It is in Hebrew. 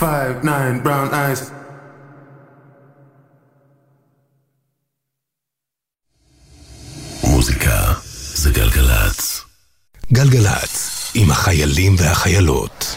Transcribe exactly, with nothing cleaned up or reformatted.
five, nine, brown eyes. מוזיקה זה גלגלץ. גלגלץ עם החיילים והחיילות.